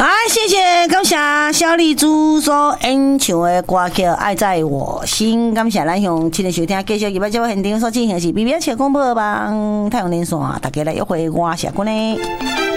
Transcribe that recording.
好，谢谢，感谢小丽主所演唱的歌曲《爱在我心》，感谢咱向亲的收听，继续入来节目现场所进行的是 BBS 广播网太阳连线，大家来约会我是君呢。